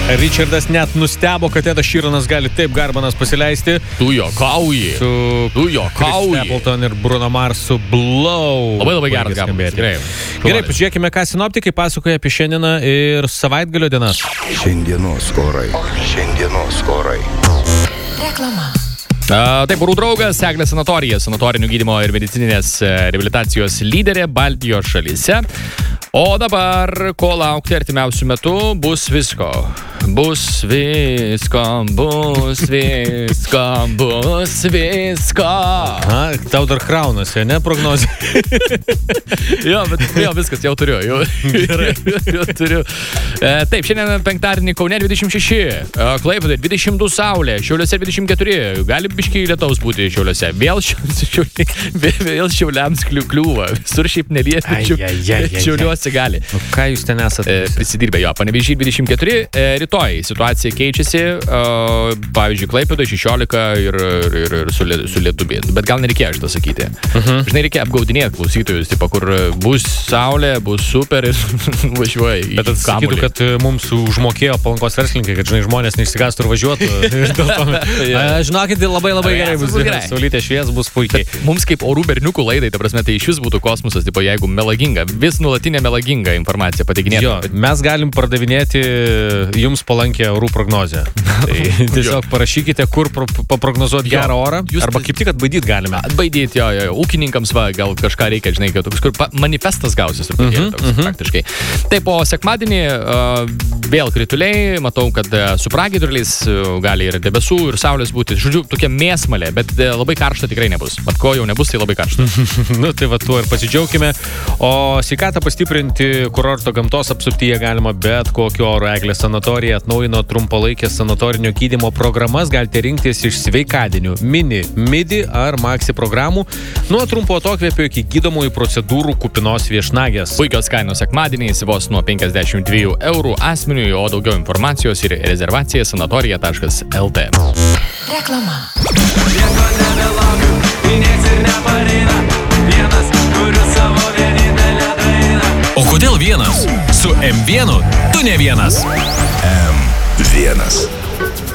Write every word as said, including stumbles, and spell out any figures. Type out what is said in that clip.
Richardas net nustebo, kad Edas Sheeranas gali taip garbanas pasileisti. Tu jo kauji. Su Tu jo kauji. Chris Stapleton ir Bruno Mars su Blow. Labai labai geras gabalas. Gerai. Gerai, pažiūrėkime, ką sinoptikai pasakoja apie šiandieną ir savaitgalio dienas. Šiandienos orai. Šiandienos orai. Reklama. Uh, taip, orų draugas, Eglė sanatorija, sanatorinių gydymo ir medicininės reabilitacijos lyderė Baltijos šalyse. O dabar, ko laukti artimiausių metų, bus visko. Bus visko, bus visko, bus visko. Na, tau dar kraunasi, ne, prognozė? jo, bet jo, viskas, jau turiu. Jau, Gerai. jau turiu. E, taip, šiandien penktadienį Kaune dvidešimt šeši, e, Klaipėdoje dvidešimt du saulė, Šiauliuose dvidešimt keturi, gali biškį lietaus būti Šiauliuose. Vėl, šiauliai, vėl Šiauliams kliūva, visur šiaip nelieti, Šiauliuose gali. Nu, ką jūs ten esate? E, prisidirbę jo, Panevėžy dvidešimt keturi, e, rytoj situacija keičiasi, e, pavyzdžiui, Klaipėdoje šešiolika ir, ir, ir, ir su, su lietubi, bet gal nereikėjo šitą sakyti. Uh-huh. Žinai, reikia apgaudinėti klausytojus, tipo, kur bus saulė, bus super ir važiuoja į Bet atsakytų, kad mums užmokėjo Palangos verslininkai, kad, žinai, žmonės neišsigastų ir važiuotų. Ir dėl to, a, žinokit, labai labai gerai bus. Saulytė švies bus puikiai. Mums kaip orų berniukų laidai, ta prasme, tai iš vis būtų kosmosas, tipo, jeigu melaginga, vis nulatinė melaginga informacija pateikinėtų. Jo, mes galim pardavinėti jums palankę orų prognozę. Tai tiesiog parašykite, kur pro, paprognozuoti gerą orą, Jūs arba kaip tik atbaidyti galime. Atbaidyti, jo, jo, ūkininkams va, gal kažką reikia, žinai, kad toks, kur pa, manifestas gausis, uh -huh, toks, uh -huh. praktiškai. Taip, o sekmadienį uh, vėl krituliai, matau, kad uh, su pragiedruliais uh, gali ir debesų, ir saulės būti, žodžiu, tokia mėsmalė, bet uh, labai karšta tikrai nebus. Mat, ko jau nebus, tai labai karšta. Nu, tai va, tuo ir pasidžiaugkime. O sveikatą pastiprinti kurorto gamtos apsuptyje galima bet kokio oro. Eglė sanatorija atnaujino trumpalaikės sanatorinio gydymo programas, galite rinktis iš sveikadienių, mini, midi ar maxi programų, nuo trumpo atokvėpio iki gydomųjų procedūrų kupinos viešnagės. Puikios kainos sekmadieniais vos nuo penkiasdešimt dviejų eurų asmeniui, o daugiau informacijos ir rezervacija sanatorija taškas el t. Reklama. Nieko nebelaukiu, pinės ir nepareina, vienas, kuriu savo vienintelę dainą. O kodėl vienas? Su M vienu tu ne vienas. M vienas.